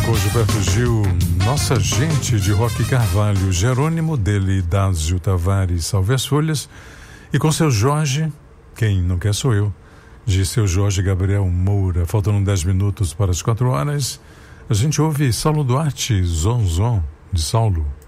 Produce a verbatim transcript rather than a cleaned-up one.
com Gilberto Gil, Nossa Gente, de Roque Carvalho, Jerônimo dele, Dásio Tavares, Salve as Folhas, e com seu Jorge, Quem Não Quer Sou Eu, de seu Jorge Gabriel Moura. Faltando dez minutos para as quatro horas, a gente ouve Saulo Duarte, Zon Zon, de Saulo.